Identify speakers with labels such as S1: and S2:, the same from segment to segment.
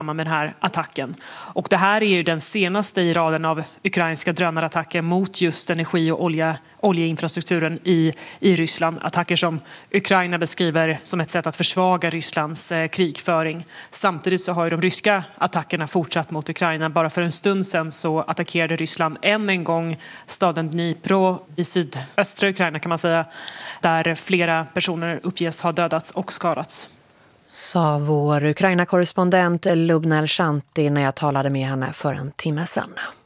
S1: med den här attacken. Och det här är ju den senaste i raden av ukrainska drönarattacker mot just energi- och oljeinfrastrukturen i Ryssland. Attacker som Ukraina beskriver som ett sätt att försvaga Rysslands krigföring. Samtidigt så har ju de ryska attackerna fortsatt mot Ukraina. Bara för en stund sedan så attackerade Ryssland än en gång staden Dnipro i sydöstra Ukraina kan man säga. Där flera personer uppges ha dödats och skadats.
S2: Sa vår Ukraina-korrespondent Lubna El-Shanti när jag talade med henne för en timme sedan.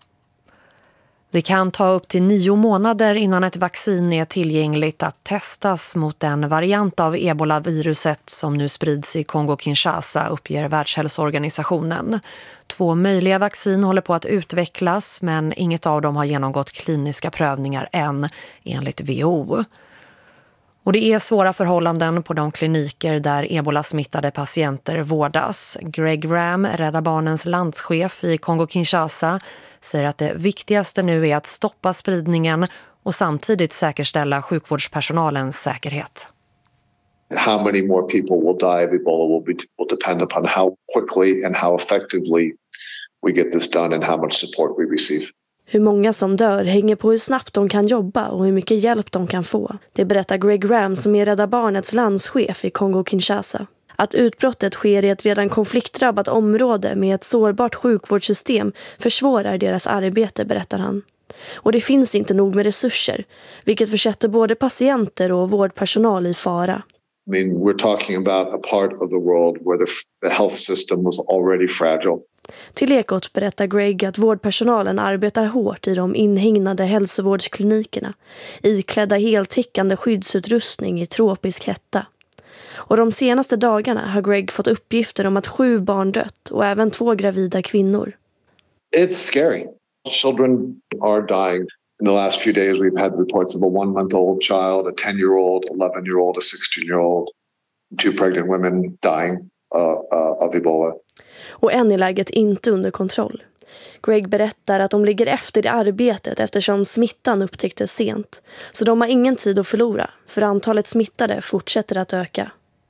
S2: Det kan ta upp till 9 månader innan ett vaccin är tillgängligt att testas mot den variant av ebola-viruset som nu sprids i Kongo-Kinshasa, uppger Världshälsoorganisationen. 2 möjliga vaccin håller på att utvecklas, men inget av dem har genomgått kliniska prövningar än, enligt WHO. Och det är svåra förhållanden på de kliniker där ebola-smittade patienter vårdas. Greg Ram, Rädda Barnens landschef i Kongo-Kinshasa, säger att det viktigaste nu är att stoppa spridningen och samtidigt säkerställa sjukvårdspersonalens säkerhet.
S3: How many more people will die of Ebola will depend upon how quickly and how effectively we get this done and how much support we receive.
S4: Hur många som dör hänger på hur snabbt de kan jobba och hur mycket hjälp de kan få. Det berättar Greg Ram som är Rädda Barnets landschef i Kongo-Kinshasa. Att utbrottet sker i ett redan konfliktdrabbat område med ett sårbart sjukvårdssystem försvårar deras arbete, berättar han. Och det finns inte nog med resurser, vilket försätter både patienter och vårdpersonal i fara.
S3: I mean, we're talking about a part of the world where the health system was already fragile.
S4: Till Ekot berättar Greg att vårdpersonalen arbetar hårt i de inhägnade hälsovårdsklinikerna, iklädda heltäckande skyddsutrustning i tropisk hetta. Och de senaste dagarna har Greg fått uppgifter om att 7 barn dött och även 2 gravida kvinnor.
S3: It's scary. Children are dying. In the last few days we've had reports of a 1-month-old child, a 10-year-old, 11-year-old, a 16-year-old, 2 pregnant women dying of Ebola.
S4: Och än är läget inte under kontroll. Greg berättar att de ligger efter i arbetet eftersom smittan upptäcktes sent. Så de har ingen tid att förlora, för antalet smittade fortsätter att öka.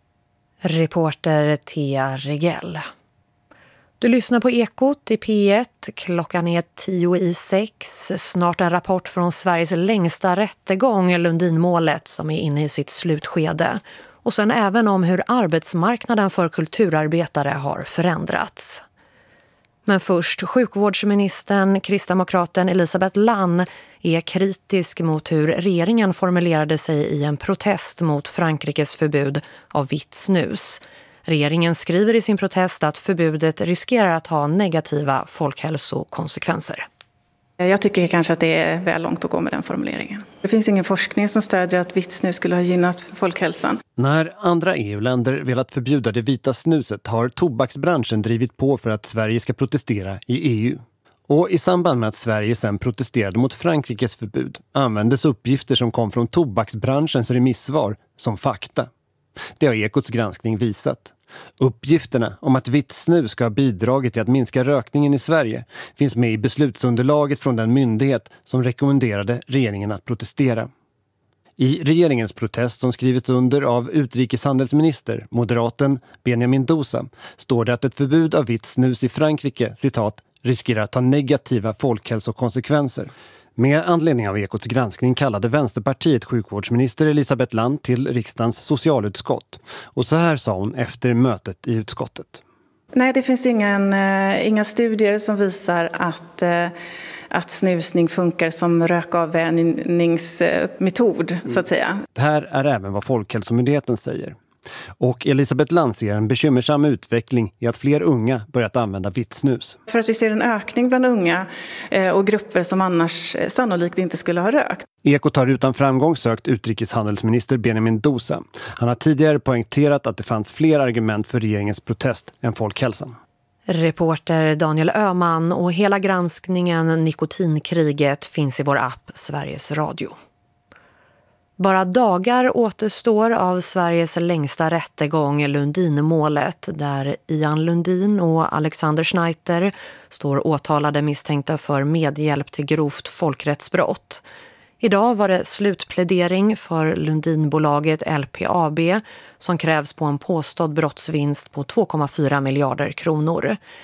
S2: Reporter Thea Regell. Du lyssnar på Ekot i P1. Klockan är 5:50. Snart en rapport från Sveriges längsta rättegång, Lundinmålet, som är inne i sitt slutskede. Och sen även om hur arbetsmarknaden för kulturarbetare har förändrats. Men först, sjukvårdsministern, kristdemokraten Elisabeth Lann, är kritisk mot hur regeringen formulerade sig i en protest mot Frankrikes förbud av vitt snus. Regeringen skriver i sin protest att förbudet riskerar att ha negativa folkhälsokonsekvenser.
S5: Jag tycker kanske att det är väl långt att gå med den formuleringen. Det finns ingen forskning som stödjer att vitt snus skulle ha gynnat folkhälsan.
S6: När andra EU-länder velat förbjuda det vita snuset har tobaksbranschen drivit på för att Sverige ska protestera i EU. Och i samband med att Sverige sedan protesterade mot Frankrikes förbud användes uppgifter som kom från tobaksbranschens remissvar som fakta. Det har Ekots granskning visat. Uppgifterna om att vitt snus ska ha bidragit till att minska rökningen i Sverige finns med i beslutsunderlaget från den myndighet som rekommenderade regeringen att protestera. I regeringens protest som skrivits under av utrikeshandelsminister, moderaten Benjamin Dosa, står det att ett förbud av vitt snus i Frankrike, citat, riskerar att ha negativa folkhälsokonsekvenser. Med anledning av Ekots granskning kallade Vänsterpartiet sjukvårdsminister Elisabeth Lann till riksdagens socialutskott. Och så här sa hon efter mötet i utskottet.
S5: Nej, det finns inga studier som visar att snusning funkar som rökavvänjningsmetod, så att säga.
S6: Det här är även vad Folkhälsomyndigheten säger. Och Elisabeth Lann ser en bekymmersam utveckling i att fler unga börjat använda vitt snus.
S5: För att vi ser en ökning bland unga och grupper som annars sannolikt inte skulle ha rökt.
S6: Ekot har utan framgång sökt utrikeshandelsminister Benjamin Dosa. Han har tidigare poängterat att det fanns fler argument för regeringens protest än folkhälsan.
S2: Reporter Daniel Öhman, och hela granskningen Nikotinkriget finns i vår app Sveriges Radio. Bara dagar återstår av Sveriges längsta rättegång, Lundinmålet, där Ian Lundin och Alexander Schneider står åtalade misstänkta för medhjälp till grovt folkrättsbrott. Idag var det slutplädering för Lundinbolaget LPAB som krävs på en påstådd brottsvinst på 2,4 miljarder kronor.